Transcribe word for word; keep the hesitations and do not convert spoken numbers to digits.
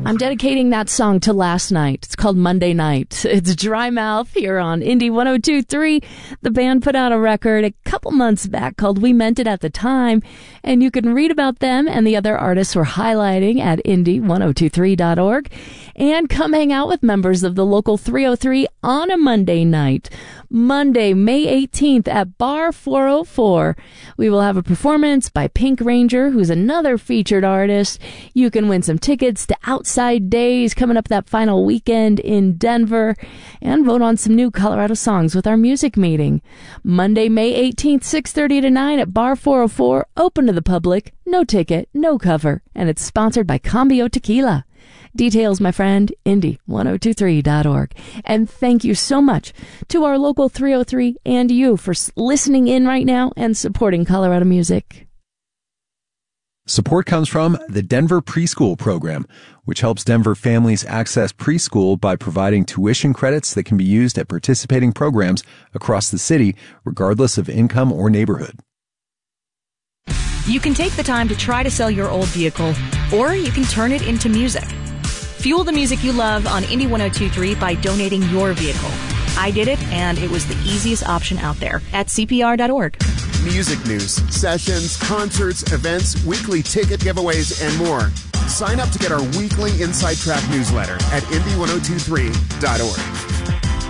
I'm dedicating that song to last night. It's called Monday Night. It's Dry Mouth here on Indie one oh two point three. The band put out a record a couple months back called We Meant It at the Time, and you can read about them and the other artists we're highlighting at indie ten twenty-three dot org, and come hang out with members of the local three oh three on a Monday night. Monday, May eighteenth at Bar four oh four. We will have a performance by Pink Ranger, who's another featured artist. You can win some tickets to Outside Days coming up that final weekend in Denver, and vote on some new Colorado songs with our music meeting. Monday, May eighteenth, six thirty to nine at Bar four oh four, open to the public, no ticket, no cover, and it's sponsored by Cambio Tequila. Details, my friend, indie ten twenty-three dot org. And thank you so much to our local three oh three and you for listening in right now and supporting Colorado music. Support comes from the Denver Preschool Program, which helps Denver families access preschool by providing tuition credits that can be used at participating programs across the city, regardless of income or neighborhood. You can take the time to try to sell your old vehicle, or you can turn it into music. Fuel the music you love on Indie ten twenty-three by donating your vehicle. I did it, and it was the easiest option out there at C P R dot org. Music news, sessions, concerts, events, weekly ticket giveaways, and more. Sign up to get our weekly Inside Track newsletter at indie ten twenty-three dot org.